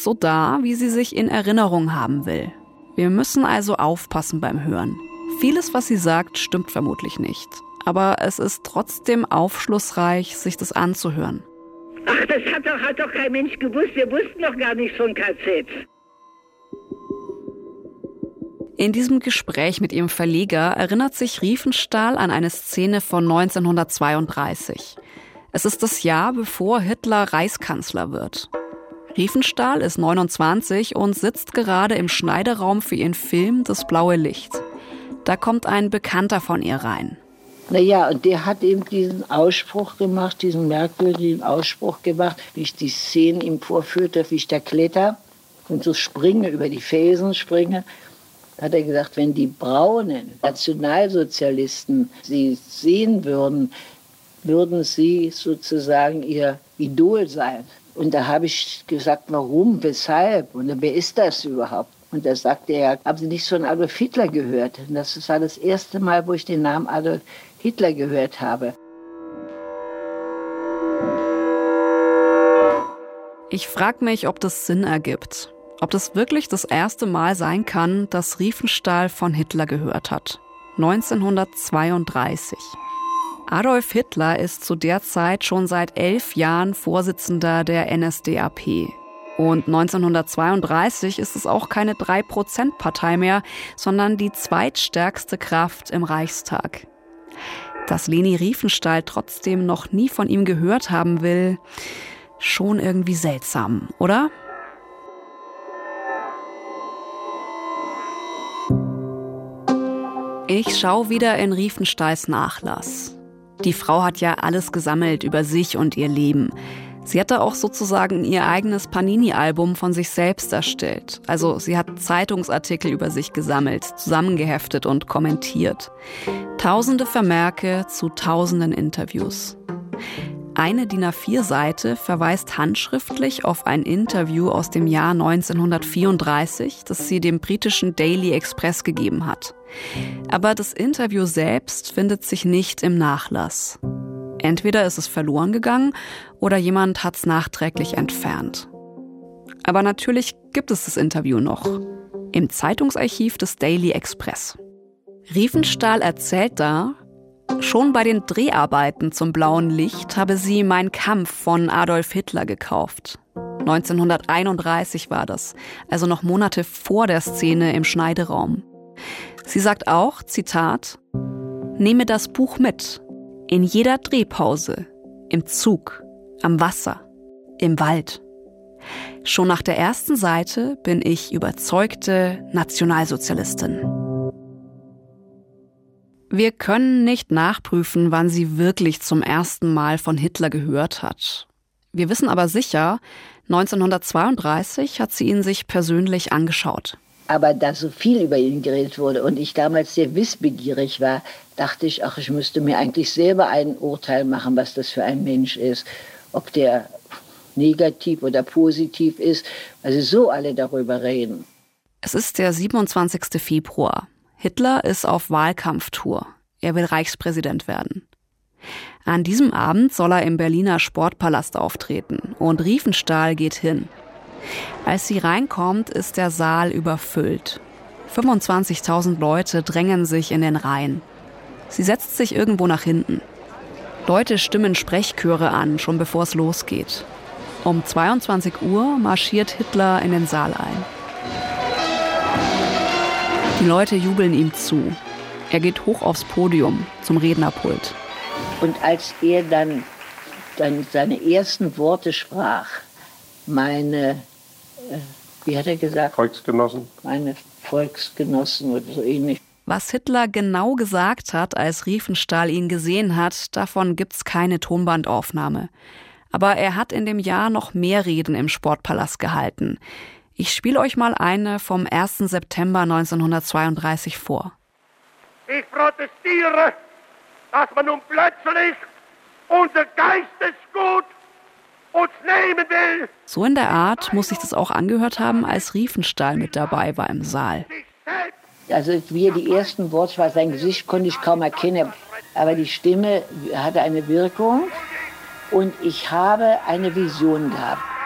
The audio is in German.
so dar, wie sie sich in Erinnerung haben will. Wir müssen also aufpassen beim Hören. Vieles, was sie sagt, stimmt vermutlich nicht. Aber es ist trotzdem aufschlussreich, sich das anzuhören. Ach, das hat doch kein Mensch gewusst. Wir wussten doch gar nichts von KZ. In diesem Gespräch mit ihrem Verleger erinnert sich Riefenstahl an eine Szene von 1932. Es ist das Jahr, bevor Hitler Reichskanzler wird. Riefenstahl ist 29 und sitzt gerade im Schneideraum für ihren Film Das blaue Licht. Da kommt ein Bekannter von ihr rein. Naja, und der hat eben diesen Ausspruch gemacht, diesen merkwürdigen Ausspruch gemacht, wie ich die Szenen ihm vorführte, wie ich da kletter und so springe, über die Felsen springe. Hat er gesagt, wenn die braunen Nationalsozialisten sie sehen würden, würden sie sozusagen ihr Idol sein. Und da habe ich gesagt, warum, weshalb und wer ist das überhaupt? Und da sagte er, haben Sie nichts von Adolf Hitler gehört? Und das war das erste Mal, wo ich den Namen Adolf Hitler gehört habe. Ich frage mich, ob das Sinn ergibt. Ob das wirklich das erste Mal sein kann, dass Riefenstahl von Hitler gehört hat. 1932. Adolf Hitler ist zu der Zeit schon seit 11 Jahren Vorsitzender der NSDAP. Und 1932 ist es auch keine 3%-Partei mehr, sondern die zweitstärkste Kraft im Reichstag. Dass Leni Riefenstahl trotzdem noch nie von ihm gehört haben will, schon irgendwie seltsam, oder? Ich schaue wieder in Riefenstahls Nachlass. Die Frau hat ja alles gesammelt über sich und ihr Leben. Sie hatte auch sozusagen ihr eigenes Panini-Album von sich selbst erstellt. Also sie hat Zeitungsartikel über sich gesammelt, zusammengeheftet und kommentiert. Tausende Vermerke zu tausenden Interviews. Eine DIN A4-Seite verweist handschriftlich auf ein Interview aus dem Jahr 1934, das sie dem britischen Daily Express gegeben hat. Aber das Interview selbst findet sich nicht im Nachlass. Entweder ist es verloren gegangen oder jemand hat es nachträglich entfernt. Aber natürlich gibt es das Interview noch. Im Zeitungsarchiv des Daily Express. Riefenstahl erzählt da, schon bei den Dreharbeiten zum Blauen Licht habe sie Mein Kampf von Adolf Hitler gekauft. 1931 war das, also noch Monate vor der Szene im Schneideraum. Sie sagt auch, Zitat, nehme das Buch mit, in jeder Drehpause, im Zug, am Wasser, im Wald. Schon nach der ersten Seite bin ich überzeugte Nationalsozialistin. Wir können nicht nachprüfen, wann sie wirklich zum ersten Mal von Hitler gehört hat. Wir wissen aber sicher, 1932 hat sie ihn sich persönlich angeschaut. Aber da so viel über ihn geredet wurde und ich damals sehr wissbegierig war, dachte ich, ach, ich müsste mir eigentlich selber ein Urteil machen, was das für ein Mensch ist. Ob der negativ oder positiv ist, weil sie so alle darüber reden. Es ist der 27. Februar. Hitler ist auf Wahlkampftour. Er will Reichspräsident werden. An diesem Abend soll er im Berliner Sportpalast auftreten und Riefenstahl geht hin. Als sie reinkommt, ist der Saal überfüllt. 25.000 Leute drängen sich in den Reihen. Sie setzt sich irgendwo nach hinten. Leute stimmen Sprechchöre an, schon bevor es losgeht. Um 22 Uhr marschiert Hitler in den Saal ein. Die Leute jubeln ihm zu. Er geht hoch aufs Podium, zum Rednerpult. Und als er dann seine ersten Worte sprach, meine, wie hat er gesagt? Volksgenossen. Meine Volksgenossen oder so ähnlich. Was Hitler genau gesagt hat, als Riefenstahl ihn gesehen hat, davon gibt's keine Tonbandaufnahme. Aber er hat in dem Jahr noch mehr Reden im Sportpalast gehalten. Ich spiele euch mal eine vom 1. September 1932 vor. Ich protestiere, dass man nun plötzlich unser Geistesgut uns nehmen will. So in der Art muss sich das auch angehört haben, als Riefenstahl mit dabei war im Saal. Also wie er die ersten Worte war, sein Gesicht konnte ich kaum erkennen, aber die Stimme hatte eine Wirkung und ich habe eine Vision gehabt.